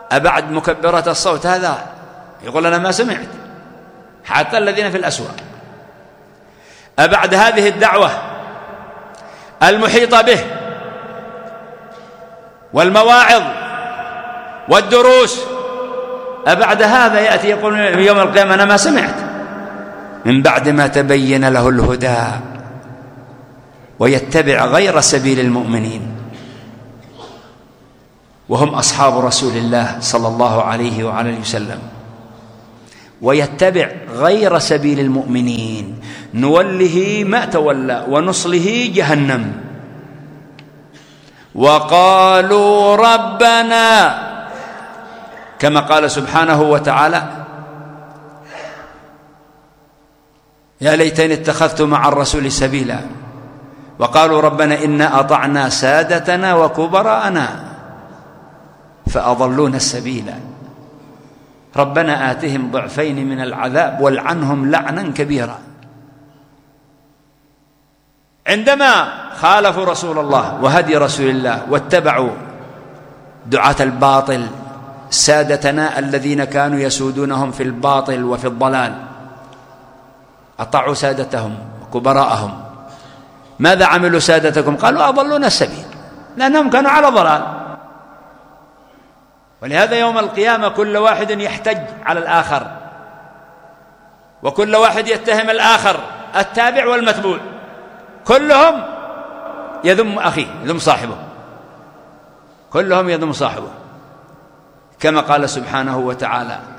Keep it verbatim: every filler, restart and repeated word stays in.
أبعد مكبرات الصوت هذا يقول أنا ما سمعت، حتى الذين في الأسواق. أبعد هذه الدعوة المحيطة به والمواعظ والدروس، أبعد هذا يأتي يقول يوم القيامة أنا ما سمعت، من بعد ما تبين له الهدى ويتبع غير سبيل المؤمنين، وهم أصحاب رسول الله صلى الله عليه وعلى وسلم. ويتبع غير سبيل المؤمنين نوله ما تولى ونصله جهنم. وقالوا ربنا، كما قال سبحانه وتعالى يا ليتني اتخذت مع الرسول سبيلا. وقالوا ربنا إنا أطعنا سادتنا وكبراءنا فأضلونا السبيلا ربنا آتهم ضعفين من العذاب والعنهم لعنا كبيرا. عندما خالفوا رسول الله وهدي رسول الله واتبعوا دعاة الباطل سادتنا الذين كانوا يسودونهم في الباطل وفي الضلال، أطاعوا سادتهم وكبراءهم، ماذا عملوا سادتكم؟ قالوا أضلونا السبيل، لأنهم كانوا على ضلال. ولهذا يوم القيامة كل واحد يحتج على الآخر، وكل واحد يتهم الآخر، التابع والمتبوع كلهم يذم أخيه، يذم صاحبه، كلهم يذم صاحبه، كما قال سبحانه وتعالى